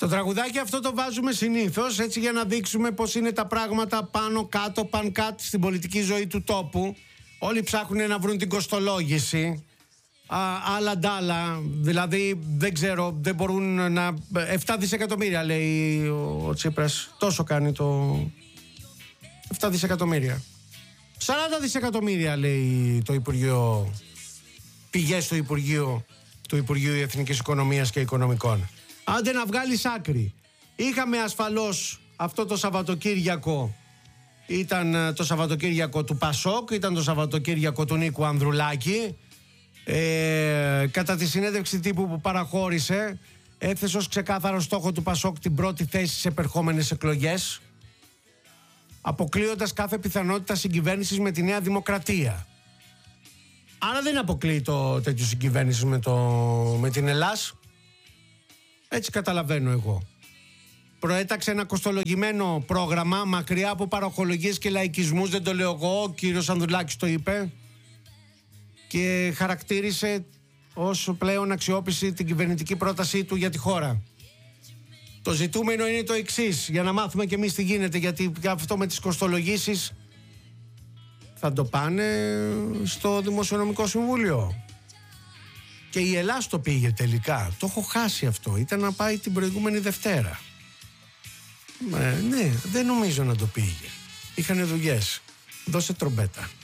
Το τραγουδάκι αυτό το βάζουμε συνήθως έτσι για να δείξουμε πως είναι τα πράγματα πάνω κάτω, κάτω στην πολιτική ζωή του τόπου. Όλοι ψάχνουν να βρουν την κοστολόγηση. Άλλα ντάλα, δηλαδή δεν ξέρω, δεν μπορούν να... 7 δισεκατομμύρια λέει ο Τσίπρας, τόσο κάνει το... 7 δισεκατομμύρια. 40 δισεκατομμύρια λέει το Υπουργείο, πηγές του Υπουργείου Εθνικής Οικονομίας και Οικονομικών. Άντε να βγάλεις άκρη. Είχαμε ασφαλώς αυτό το Σαββατοκύριακο, ήταν το Σαββατοκύριακο του Πασόκ, ήταν το Σαββατοκύριακο του Νίκου Ανδρουλάκη. Κατά τη συνέντευξη τύπου που παραχώρησε, έθεσε ως ξεκάθαρο στόχο του Πασόκ την πρώτη θέση στις επερχόμενες εκλογές, αποκλείοντας κάθε πιθανότητα συγκυβέρνησης με τη Νέα Δημοκρατία. Άρα δεν αποκλείει το τέτοιο συγκυβέρνηση με την Ελλάς. Έτσι καταλαβαίνω εγώ. Προέταξε ένα κοστολογημένο πρόγραμμα, μακριά από παροχολογίες και λαϊκισμούς, δεν το λέω εγώ, ο κύριος Ανδρουλάκης το είπε, και χαρακτήρισε ως πλέον αξιόπιση την κυβερνητική πρότασή του για τη χώρα. Το ζητούμενο είναι το εξής, για να μάθουμε και εμείς τι γίνεται, γιατί αυτό με τις κοστολογήσεις θα το πάνε στο Δημοσιονομικό Συμβούλιο. Και η Ελλάς το πήγε τελικά. Το έχω χάσει αυτό. Ήταν να πάει την προηγούμενη Δευτέρα. Ναι, δεν νομίζω να το πήγε. Είχανε δουλειές. Δώσε τρομπέτα.